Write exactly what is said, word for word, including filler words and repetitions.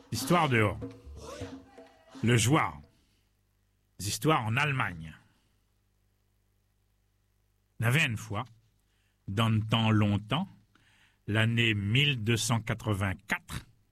Histoire de le joueur. Histoire en Allemagne. Il y avait une fois, dans le temps longtemps, l'année mille deux cent quatre-vingt-quatre,